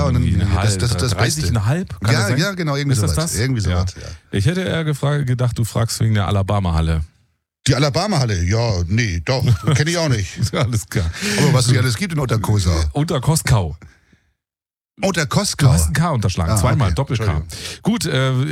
und irgendwie dann, das Beste. 30,5? Ja, genau, irgendwie Ist sowas. das? Irgendwie sowas, ja. Ich hätte eher gedacht, du fragst wegen der Alabama-Halle. Die Alabama-Halle, ja, nee, doch, kenne ich auch nicht. Alles klar. Aber was es hier alles gibt in Unterkosa. Unterkoskau. Unterkoskau. Du hast ein K unterschlagen, zweimal, okay. Doppel-K. Gut,